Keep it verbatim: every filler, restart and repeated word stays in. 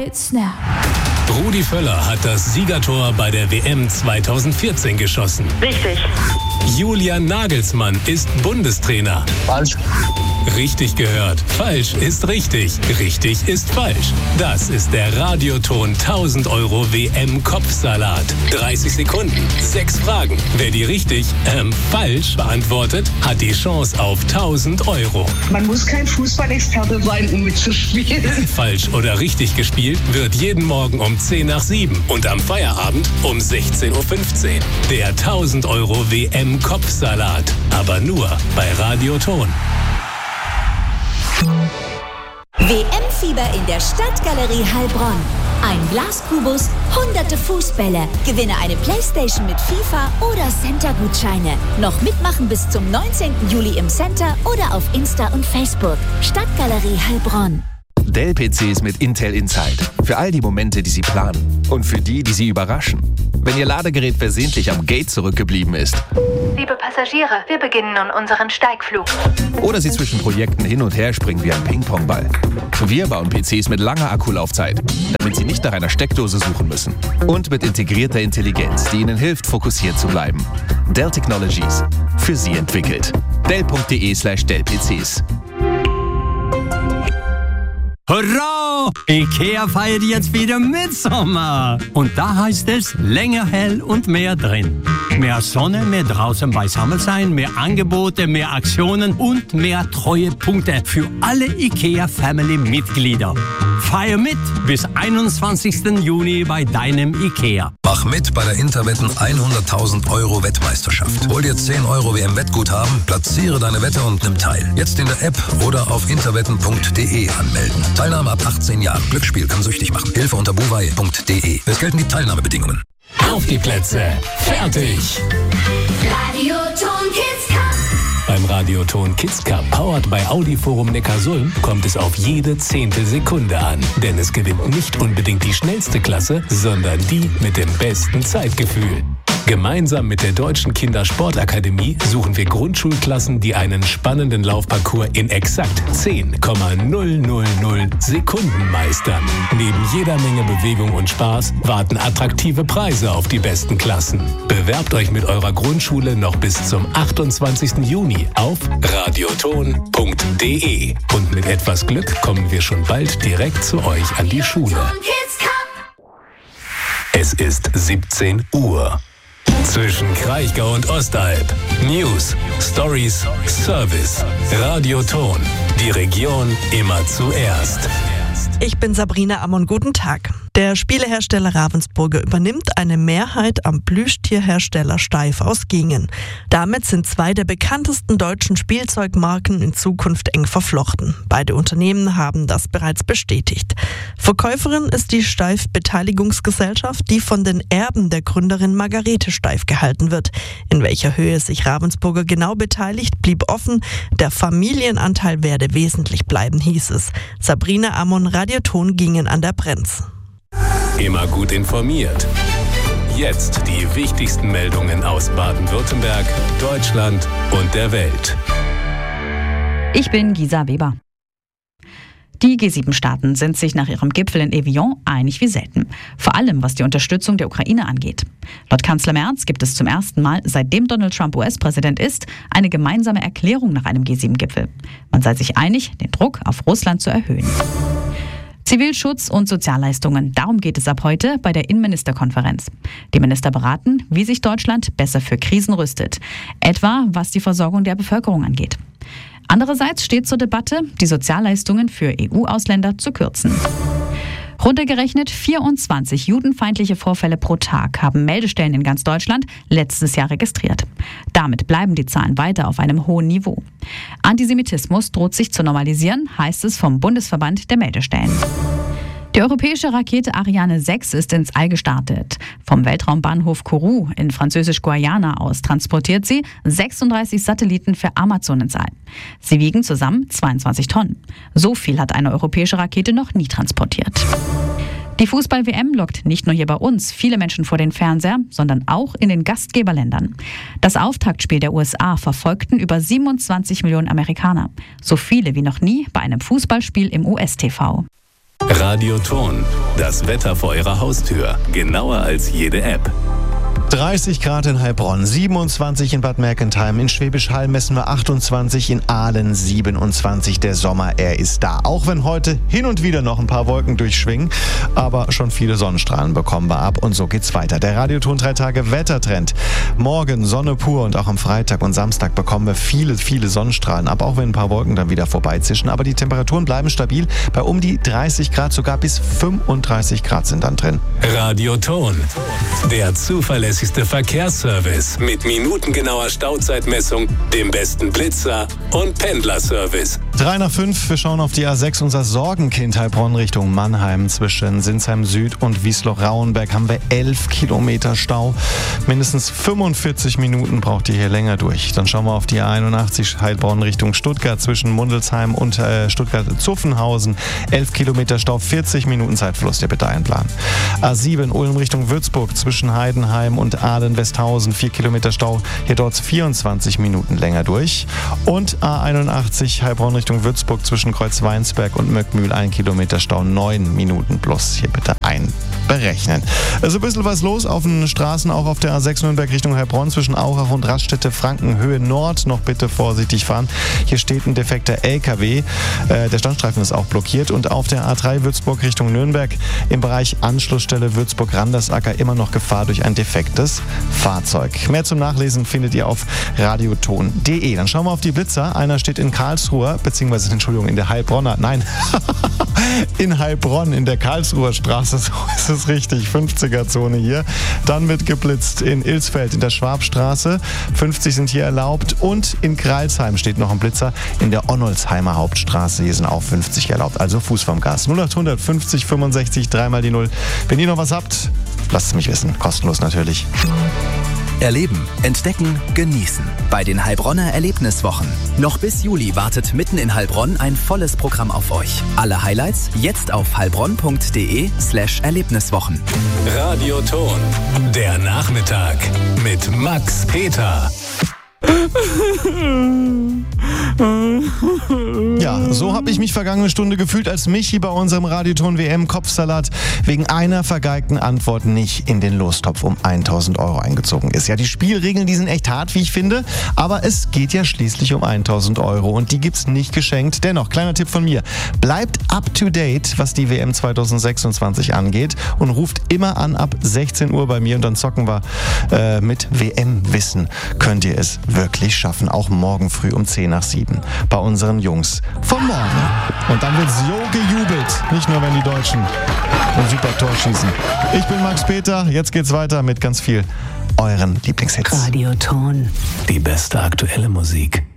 It's now. Rudi Völler hat das Siegertor bei der W M zweitausendvierzehn geschossen. Richtig. Julian Nagelsmann ist Bundestrainer. Falsch. Richtig gehört. Falsch ist richtig. Richtig ist falsch. Das ist der Radioton tausend Euro W M-Kopfsalat. dreißig Sekunden, sechs Fragen. Wer die richtig, ähm, falsch beantwortet, hat die Chance auf tausend Euro. Man muss kein Fußballexperte sein, um mitzuspielen. Falsch oder richtig gespielt wird jeden Morgen um zehn nach sieben und am Feierabend um sechzehn Uhr fünfzehn. Der tausend Euro W M-Kopfsalat. Aber nur bei Radioton. W M-Fieber in der Stadtgalerie Heilbronn. Ein Glaskubus, hunderte Fußbälle. Gewinne eine Playstation mit FIFA oder Center-Gutscheine. Noch mitmachen bis zum neunzehnten Juli im Center oder auf Insta und Facebook. Stadtgalerie Heilbronn. Dell-P Cs mit Intel Inside. Für all die Momente, die Sie planen. Und für die, die Sie überraschen. Wenn Ihr Ladegerät versehentlich am Gate zurückgeblieben ist. Liebe Passagiere, wir beginnen nun unseren Steigflug. Oder Sie zwischen Projekten hin und her springen wie ein Ping-Pong-Ball. Wir bauen P Cs mit langer Akkulaufzeit, damit Sie nicht nach einer Steckdose suchen müssen. Und mit integrierter Intelligenz, die Ihnen hilft, fokussiert zu bleiben. Dell Technologies. Für Sie entwickelt. Dell.de slash Dell-PCs. Hurra! Ikea feiert jetzt wieder Mitsommer. Und da heißt es länger hell und mehr drin. Mehr Sonne, mehr draußen beisammen sein, mehr Angebote, mehr Aktionen und mehr Treuepunkte für alle Ikea-Family-Mitglieder. Feier mit bis einundzwanzigsten Juni bei deinem Ikea. Mach mit bei der Interwetten hunderttausend Euro Wettmeisterschaft. Hol dir zehn Euro W M-Wettguthaben, platziere deine Wette und nimm teil. Jetzt in der App oder auf interwetten punkt de anmelden. Teilnahme ab achtzehn Jahren. Glücksspiel kann süchtig machen. Hilfe unter buwei punkt de. Es gelten die Teilnahmebedingungen. Auf die Plätze. Fertig. Radioton Kids Cup. Beim Radioton Kids Cup, powered bei Audi Forum Neckarsulm, kommt es auf jede Zehntelsekunde an. Denn es gewinnt nicht unbedingt die schnellste Klasse, sondern die mit dem besten Zeitgefühl. Gemeinsam mit der Deutschen Kindersportakademie suchen wir Grundschulklassen, die einen spannenden Laufparcours in exakt zehn Komma null null null Sekunden meistern. Neben jeder Menge Bewegung und Spaß warten attraktive Preise auf die besten Klassen. Bewerbt euch mit eurer Grundschule noch bis zum achtundzwanzigsten Juni auf radioton punkt de. Und mit etwas Glück kommen wir schon bald direkt zu euch an die Schule. Es ist siebzehn Uhr. Zwischen Kraichgau und Ostalb. News, Stories, Service. Radioton. Die Region immer zuerst. Ich bin Sabrina Ammon, guten Tag. Der Spielehersteller Ravensburger übernimmt eine Mehrheit am Plüschtierhersteller Steiff aus Gingen. Damit sind zwei der bekanntesten deutschen Spielzeugmarken in Zukunft eng verflochten. Beide Unternehmen haben das bereits bestätigt. Verkäuferin ist die Steiff Beteiligungsgesellschaft, die von den Erben der Gründerin Margarete Steiff gehalten wird. In welcher Höhe sich Ravensburger genau beteiligt, blieb offen. Der Familienanteil werde wesentlich bleiben, hieß es. Sabrina Ammon, Radioton Gingen an der Brenz. Immer gut informiert. Jetzt die wichtigsten Meldungen aus Baden-Württemberg, Deutschland und der Welt. Ich bin Gisa Weber. Die G sieben Staaten sind sich nach ihrem Gipfel in Evian einig wie selten. Vor allem, was die Unterstützung der Ukraine angeht. Laut Kanzler Merz gibt es zum ersten Mal, seitdem Donald Trump U S-Präsident ist, eine gemeinsame Erklärung nach einem G sieben Gipfel. Man sei sich einig, den Druck auf Russland zu erhöhen. Zivilschutz und Sozialleistungen, darum geht es ab heute bei der Innenministerkonferenz. Die Minister beraten, wie sich Deutschland besser für Krisen rüstet, etwa was die Versorgung der Bevölkerung angeht. Andererseits steht zur Debatte, die Sozialleistungen für E U-Ausländer zu kürzen. Runtergerechnet vierundzwanzig judenfeindliche Vorfälle pro Tag haben Meldestellen in ganz Deutschland letztes Jahr registriert. Damit bleiben die Zahlen weiter auf einem hohen Niveau. Antisemitismus droht sich zu normalisieren, heißt es vom Bundesverband der Meldestellen. Die europäische Rakete Ariane sechs ist ins All gestartet. Vom Weltraumbahnhof Kourou in Französisch-Guayana aus transportiert sie sechsunddreißig Satelliten für Amazon ins All. Sie wiegen zusammen zweiundzwanzig Tonnen. So viel hat eine europäische Rakete noch nie transportiert. Die Fußball-W M lockt nicht nur hier bei uns viele Menschen vor den Fernseher, sondern auch in den Gastgeberländern. Das Auftaktspiel der U S A verfolgten über siebenundzwanzig Millionen Amerikaner. So viele wie noch nie bei einem Fußballspiel im U S-T V. Radioton, das Wetter vor Ihrer Haustür. Genauer als jede App. dreißig Grad in Heilbronn, siebenundzwanzig in Bad Mergentheim, in Schwäbisch Hall messen wir achtundzwanzig, in Aalen siebenundzwanzig. Der Sommer, er ist da. Auch wenn heute hin und wieder noch ein paar Wolken durchschwingen, aber schon viele Sonnenstrahlen bekommen wir ab und so geht's weiter. Der Radioton drei Tage Wettertrend. Morgen Sonne pur und auch am Freitag und Samstag bekommen wir viele, viele Sonnenstrahlen ab, auch wenn ein paar Wolken dann wieder vorbeizischen. Aber die Temperaturen bleiben stabil bei um die dreißig Grad, sogar bis fünfunddreißig Grad sind dann drin. Radioton, der zuverlässigste Verkehrsservice mit minutengenauer Stauzeitmessung, dem besten Blitzer und Pendlerservice. drei nach fünf, wir schauen auf die A sechs, unser Sorgenkind Heilbronn Richtung Mannheim. Zwischen Sinsheim Süd und Wiesloch-Rauenberg haben wir elf Kilometer Stau. Mindestens fünfundvierzig Minuten braucht ihr hier länger durch. Dann schauen wir auf die A einundachtzig Heilbronn Richtung Stuttgart zwischen Mundelsheim und äh, Stuttgart-Zuffenhausen. elf Kilometer Stau, vierzig Minuten Zeitverlust, ihr bitte einplanen. A sieben Ulm Richtung Würzburg zwischen Heidenheim und Aalen-Westhausen, vier Kilometer Stau, hier dort vierundzwanzig Minuten länger durch. Und A einundachtzig Heilbronn Richtung Würzburg zwischen Kreuzweinsberg und Möckmühl, ein Kilometer Stau, neun Minuten plus. Hier bitte einberechnen. Also ein bisschen was los auf den Straßen, auch auf der A sechs Nürnberg Richtung Heilbronn zwischen Auchach und Raststätte Frankenhöhe Nord. Noch bitte vorsichtig fahren. Hier steht ein defekter L K W. Äh, der Standstreifen ist auch blockiert. Und auf der A drei Würzburg Richtung Nürnberg im Bereich Anschlussstelle Würzburg-Randersacker immer noch Gefahr durch ein defektes Fahrzeug. Mehr zum Nachlesen findet ihr auf radioton punkt de. Dann schauen wir auf die Blitzer. Einer steht in Karlsruhe, beziehungsweise, Entschuldigung, in der Heilbronner, nein, in Heilbronn, in der Karlsruher Straße, so ist es richtig, fünfziger Zone hier. Dann wird geblitzt in Ilsfeld, in der Schwabstraße, fünfzig sind hier erlaubt und in Greilsheim steht noch ein Blitzer, in der Onnolsheimer Hauptstraße, hier sind auch fünfzig erlaubt, also Fuß vom Gas. null achthundert fünfzig fünfundsechzig, dreimal die Null. Wenn ihr noch was habt, lasst es mich wissen, kostenlos natürlich. Erleben, entdecken, genießen. Bei den Heilbronner Erlebniswochen. Noch bis Juli wartet mitten in Heilbronn ein volles Programm auf euch. Alle Highlights jetzt auf heilbronn punkt de slash Erlebniswochen. Radioton, der Nachmittag mit Max Peter. Ja, so habe ich mich vergangene Stunde gefühlt, als Michi bei unserem Radioton W M-Kopfsalat wegen einer vergeigten Antwort nicht in den Lostopf um tausend Euro eingezogen ist. Ja, die Spielregeln, die sind echt hart, wie ich finde, aber es geht ja schließlich um tausend Euro und die gibt's nicht geschenkt. Dennoch, kleiner Tipp von mir, bleibt up to date, was die W M zwanzig sechsundzwanzig angeht und ruft immer an ab sechzehn Uhr bei mir und dann zocken wir äh, mit W M-Wissen. Könnt ihr es wirklich schaffen, auch morgen früh um zehn nach sieben bei unseren Jungs vom Morgen. Und dann wird so gejubelt, nicht nur wenn die Deutschen ein super Tor schießen. Ich bin Max Peter, jetzt geht's weiter mit ganz viel euren Lieblingshits. Radioton, die beste aktuelle Musik.